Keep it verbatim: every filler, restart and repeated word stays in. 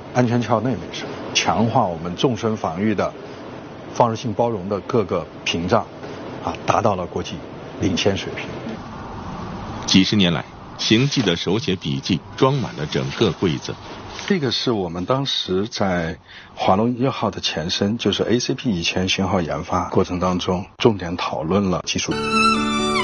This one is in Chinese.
安全壳内没事，强化我们纵深防御的放射性包容的各个屏障，啊，达到了国际领先水平。 几十年来，行记的手写笔记装满了整个柜子。 这个是我们当时在华龙一号的前身，就是 A C P 以前型号研发过程当中重点讨论了技术。